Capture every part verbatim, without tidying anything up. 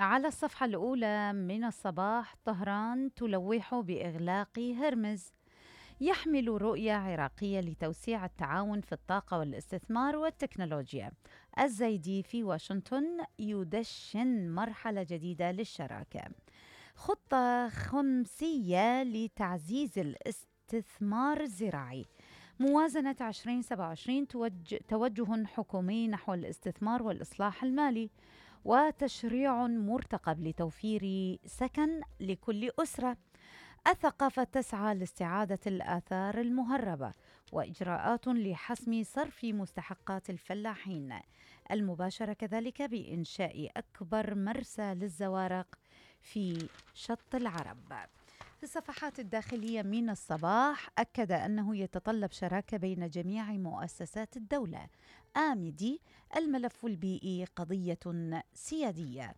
على الصفحة الأولى من الصباح، طهران تلوح بإغلاق هرمز. يحمل رؤية عراقية لتوسيع التعاون في الطاقة والاستثمار والتكنولوجيا. الزايدي في واشنطن يدشن مرحلة جديدة للشراكة. خطة خمسية لتعزيز الاستثمار الزراعي. موازنة ألفين وسبعة وعشرين توجه, توجه حكومي نحو الاستثمار والإصلاح المالي، وتشريع مرتقب لتوفير سكن لكل أسرة. الثقافة تسعى لاستعادة الآثار المهربة، وإجراءات لحسم صرف مستحقات الفلاحين. المباشرة كذلك بإنشاء أكبر مرسى للزوارق في شط العرب. في الصفحات الداخلية من الصباح، أكد أنه يتطلب شراكة بين جميع مؤسسات الدولة. آمدي: الملف البيئي قضية سيادية.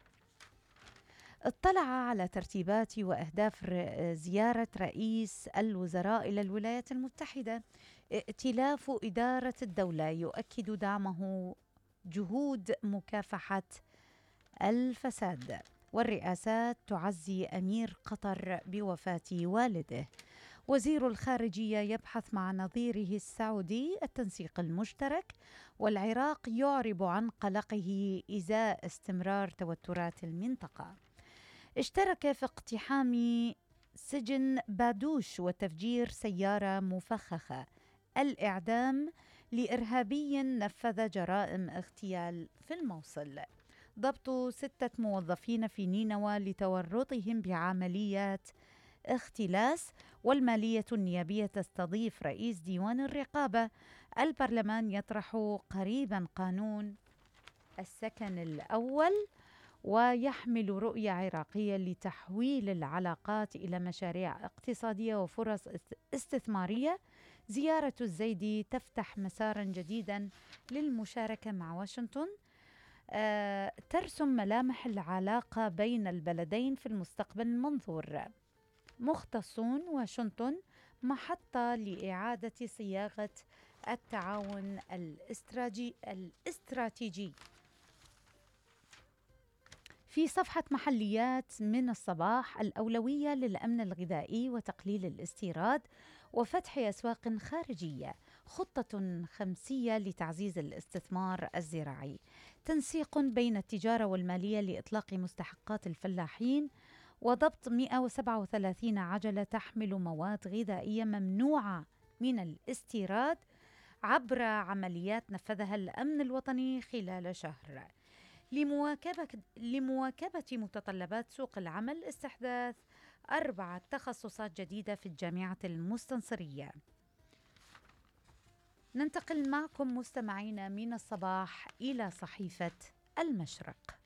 اطلع على ترتيبات وأهداف زيارة رئيس الوزراء إلى الولايات المتحدة. ائتلاف إدارة الدولة يؤكد دعمه جهود مكافحة الفساد. والرئاسات تعزي أمير قطر بوفاة والده. وزير الخارجية يبحث مع نظيره السعودي التنسيق المشترك. والعراق يعرب عن قلقه إزاء استمرار توترات المنطقة. اشترك في اقتحام سجن بادوش وتفجير سيارة مفخخة. الإعدام لإرهابي نفذ جرائم اغتيال في الموصل. ضبط ستة موظفين في نينوى لتورطهم بعمليات اختلاس. والمالية النيابية تستضيف رئيس ديوان الرقابة. البرلمان يطرح قريبا قانون السكن الأول، ويحمل رؤية عراقية لتحويل العلاقات إلى مشاريع اقتصادية وفرص استثمارية. زيارة الزايدي تفتح مسارا جديدا للمشاركة مع واشنطن. آه، ترسم ملامح العلاقة بين البلدين في المستقبل المنظور. مختصون: واشنطن محطة لإعادة صياغة التعاون الاستراتيجي الاستراتيجي. في صفحة محليات من الصباح، الأولوية للأمن الغذائي وتقليل الاستيراد وفتح أسواق خارجية. خطة خمسية لتعزيز الاستثمار الزراعي. تنسيق بين التجارة والمالية لإطلاق مستحقات الفلاحين. وضبط مئة وسبعة وثلاثين عجلة تحمل مواد غذائية ممنوعة من الاستيراد عبر عمليات نفذها الأمن الوطني خلال شهر. لمواكبة, لمواكبة متطلبات سوق العمل، استحداث أربعة تخصصات جديدة في الجامعة المستنصرية. ننتقل معكم مستمعينا من الصباح إلى صحيفة المشرق.